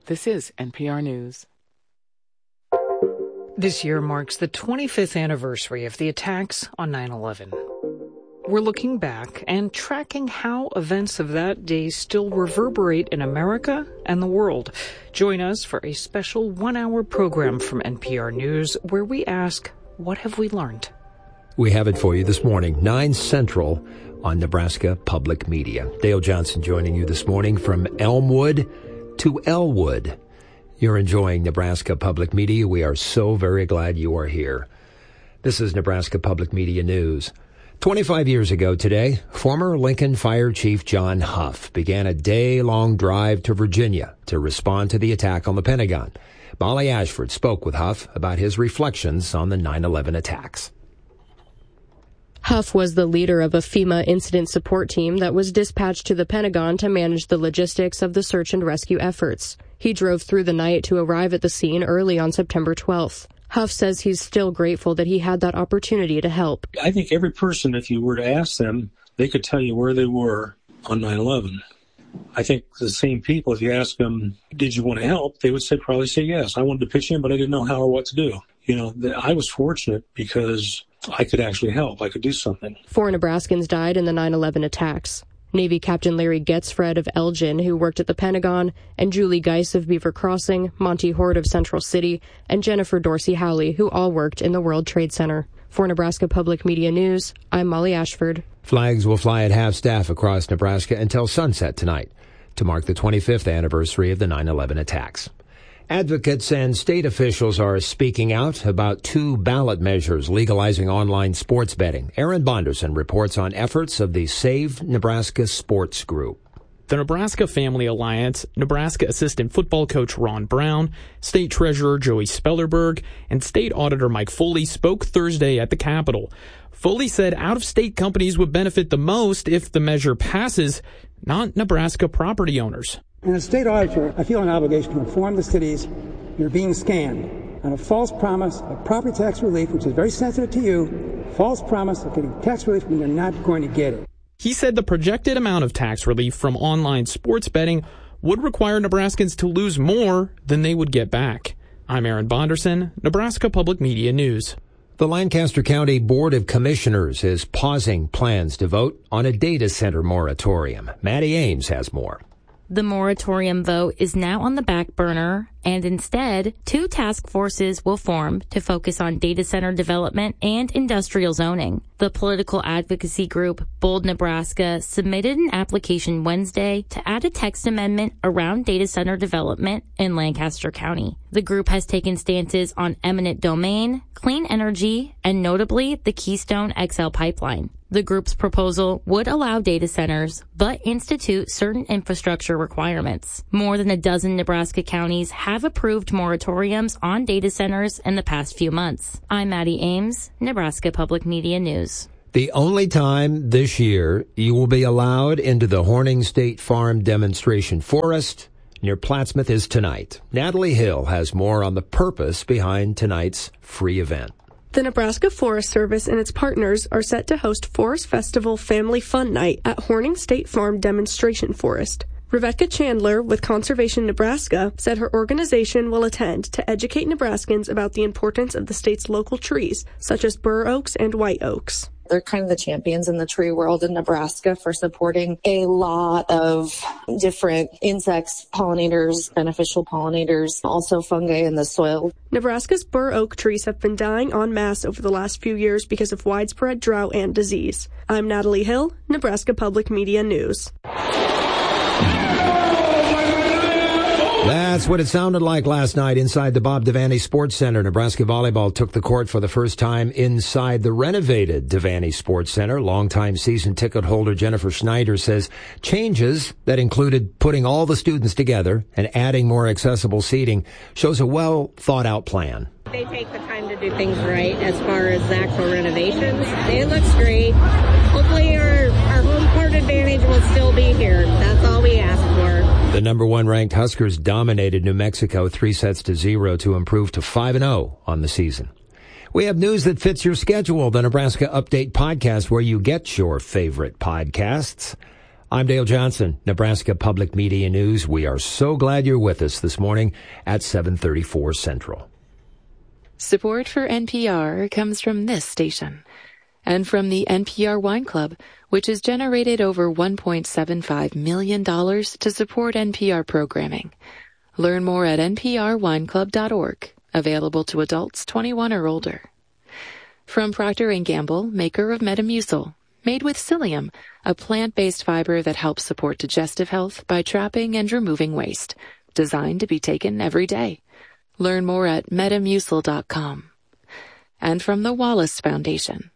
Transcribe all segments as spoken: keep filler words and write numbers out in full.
This is N P R News. This year marks the twenty-fifth anniversary of the attacks on nine eleven. We're looking back and tracking how events of that day still reverberate in America and the world. Join us for a special one-hour program from N P R News where we ask, what have we learned? We have it for you this morning, nine Central on Nebraska Public Media. Dale Johnson joining you this morning from Elmwood to Elwood. You're enjoying Nebraska Public Media. We are so very glad you are here. This is Nebraska Public Media News. twenty-five years ago today, former Lincoln Fire Chief John Huff began a day-long drive to Virginia to respond to the attack on the Pentagon. Molly Ashford spoke with Huff about his reflections on the nine eleven attacks. Huff was the leader of a FEMA incident support team that was dispatched to the Pentagon to manage the logistics of the search and rescue efforts. He drove through the night to arrive at the scene early on September twelfth. Huff says he's still grateful that he had that opportunity to help. I think every person, if you were to ask them, they could tell you where they were on nine eleven. I think the same people, if you ask them, did you want to help, they would say probably say yes. I wanted to pitch in, but I didn't know how or what to do. You know, I was fortunate because I could actually help. I could do something. Four Nebraskans died in the nine eleven attacks. Navy Captain Larry Getzfred of Elgin, who worked at the Pentagon, and Julie Geis of Beaver Crossing, Monty Horde of Central City, and Jennifer Dorsey Howley, who all worked in the World Trade Center. For Nebraska Public Media News, I'm Molly Ashford. Flags will fly at half-staff across Nebraska until sunset tonight to mark the twenty-fifth anniversary of the nine eleven attacks. Advocates and state officials are speaking out about two ballot measures legalizing online sports betting. Aaron Bonderson reports on efforts of the Save Nebraska Sports Group. The Nebraska Family Alliance, Nebraska Assistant Football Coach Ron Brown, State Treasurer Joey Spellerberg, and State Auditor Mike Foley spoke Thursday at the Capitol. Foley said out-of-state companies would benefit the most if the measure passes, not Nebraska property owners. And as state auditor, I feel an obligation to inform the cities you're being scammed on a false promise of property tax relief, which is very sensitive to you, false promise of getting tax relief when you're not going to get it. He said the projected amount of tax relief from online sports betting would require Nebraskans to lose more than they would get back. I'm Aaron Bonderson, Nebraska Public Media News. The Lancaster County Board of Commissioners is pausing plans to vote on a data center moratorium. Maddie Ames has more. The moratorium vote is now on the back burner, and instead, two task forces will form to focus on data center development and industrial zoning. The political advocacy group Bold Nebraska submitted an application Wednesday to add a text amendment around data center development in Lancaster County. The group has taken stances on eminent domain, clean energy, and notably the Keystone X L pipeline. The group's proposal would allow data centers, but institute certain infrastructure requirements. More than a dozen Nebraska counties have approved moratoriums on data centers in the past few months. I'm Maddie Ames, Nebraska Public Media News. The only time this year you will be allowed into the Horning State Farm Demonstration Forest near Plattsmouth is tonight. Natalie Hill has more on the purpose behind tonight's free event. The Nebraska Forest Service and its partners are set to host Forest Festival Family Fun Night at Horning State Farm Demonstration Forest. Rebecca Chandler with Conservation Nebraska said her organization will attend to educate Nebraskans about the importance of the state's local trees, such as bur oaks and white oaks. They're kind of the champions in the tree world in Nebraska for supporting a lot of different insects, pollinators, beneficial pollinators, also fungi in the soil. Nebraska's bur oak trees have been dying en masse over the last few years because of widespread drought and disease. I'm Natalie Hill, Nebraska Public Media News. That's what it sounded like last night inside the Bob Devaney Sports Center. Nebraska volleyball took the court for the first time inside the renovated Devaney Sports Center. Longtime season ticket holder Jennifer Schneider says changes that included putting all the students together and adding more accessible seating shows a well thought out plan. They take the time to do things right as far as the actual renovations. It looks great. Hopefully our, our home court advantage will still be here. That's all we ask for. The number one ranked Huskers dominated New Mexico three sets to zero to improve to five and oh on the season. We have news that fits your schedule, the Nebraska Update podcast, where you get your favorite podcasts. I'm Dale Johnson, Nebraska Public Media News. We are so glad you're with us this morning at seven thirty-four Central. Support for N P R comes from this station and from the N P R Wine Club, which has generated over one point seven five million dollars to support N P R programming. Learn more at n p r wine club dot org, available to adults twenty-one or older. From Procter and Gamble, maker of Metamucil, made with psyllium, a plant-based fiber that helps support digestive health by trapping and removing waste, designed to be taken every day. Learn more at metamucil dot com. And from the Wallace Foundation.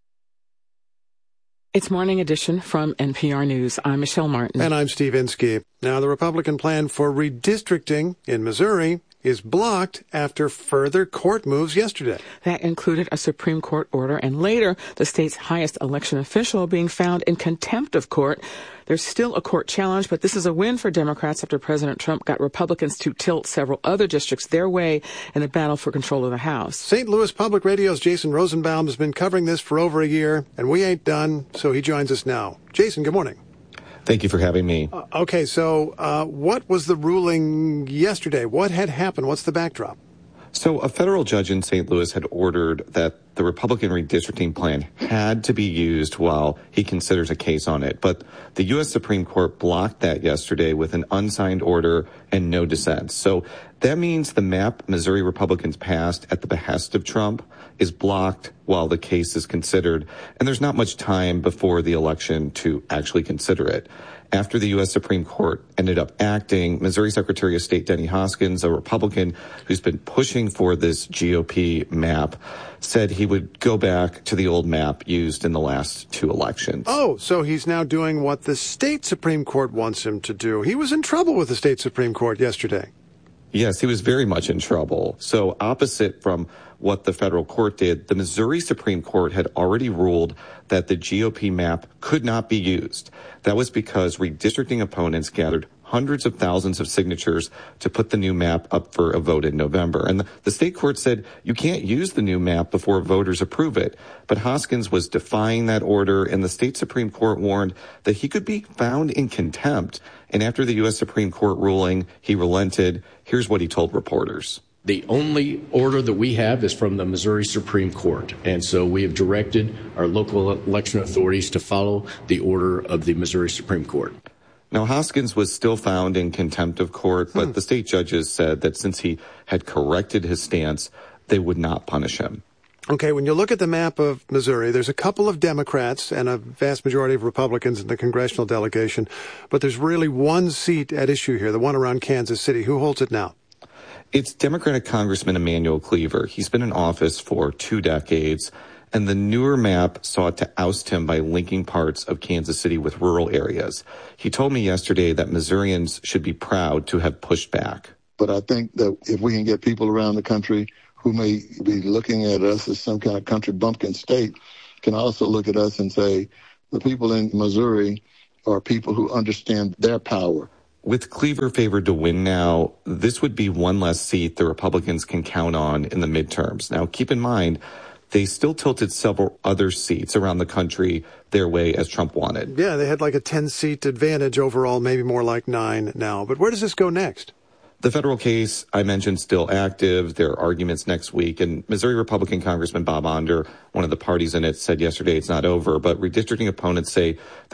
It's Morning Edition from N P R News. I'm Michelle Martin. And I'm Steve Inskeep. Now, the Republican plan for redistricting in Missouri is blocked after further court moves yesterday. That included a Supreme Court order and later the state's highest election official being found in contempt of court. There's still a court challenge, but this is a win for Democrats after President Trump got Republicans to tilt several other districts their way in the battle for control of the House. Saint Louis Public Radio's Jason Rosenbaum has been covering this for over a year, and we ain't done, so he joins us now. Jason, good morning. Thank you for having me. Uh, okay, so uh, what was the ruling yesterday? What had happened? What's the backdrop? So a federal judge in Saint Louis had ordered that the Republican redistricting plan had to be used while he considers a case on it. But the U S Supreme Court blocked that yesterday with an unsigned order and no dissent. So that means the map Missouri Republicans passed at the behest of Trump is blocked while the case is considered. And there's not much time before the election to actually consider it. After the U S Supreme Court ended up acting, Missouri Secretary of State Denny Hoskins, a Republican who's been pushing for this G O P map, said he would go back to the old map used in the last two elections. Oh, so he's now doing what the state Supreme Court wants him to do. He was in trouble with the state Supreme Court yesterday. Yes, he was very much in trouble. So opposite from what the federal court did, the Missouri Supreme Court had already ruled that the G O P map could not be used. That was because redistricting opponents gathered hundreds of thousands of signatures to put the new map up for a vote in November. And the, the state court said you can't use the new map before voters approve it. But Hoskins was defying that order, and the state Supreme Court warned that he could be found in contempt. And after the U S Supreme Court ruling, he relented. Here's what he told reporters. The only order that we have is from the Missouri Supreme Court. And so we have directed our local election authorities to follow the order of the Missouri Supreme Court. Now, Hoskins was still found in contempt of court, but hmm. the state judges said that since he had corrected his stance, they would not punish him. Okay, when you look at the map of Missouri, there's a couple of Democrats and a vast majority of Republicans in the congressional delegation, but there's really one seat at issue here, the one around Kansas City. Who holds it now? It's Democratic Congressman Emanuel Cleaver. He's been in office for two decades, and the newer map sought to oust him by linking parts of Kansas City with rural areas. He told me yesterday that Missourians should be proud to have pushed back. But I think that if we can get people around the country who may be looking at us as some kind of country bumpkin state can also look at us and say, the people in Missouri are people who understand their power. With Cleaver favored to win now, this would be one less seat the Republicans can count on in the midterms. Now, keep in mind, they still tilted several other seats around the country their way as Trump wanted. Yeah, they had like a ten-seat advantage overall, maybe more like nine now. But where does this go next? The federal case I mentioned still active. There are arguments next week. And Missouri Republican Congressman Bob Onder, one of the parties in it, said yesterday it's not over. But redistricting opponents say